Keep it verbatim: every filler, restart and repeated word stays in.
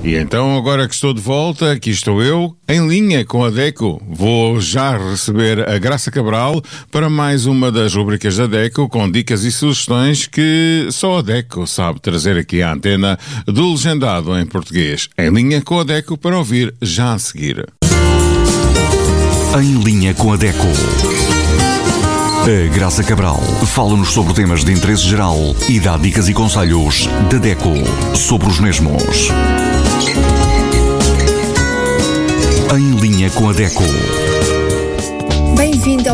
E então, agora que estou de volta, aqui estou eu, em linha com a DECO. Vou já receber a Graça Cabral para mais uma das rubricas da DECO, com dicas e sugestões que só a DECO sabe trazer aqui à antena, do legendado em português. Em linha com a DECO, para ouvir já a seguir. Em linha com a DECO. A Graça Cabral fala-nos sobre temas de interesse geral e dá dicas e conselhos da DECO sobre os mesmos. Em linha com a DECO. Bem-vindo ao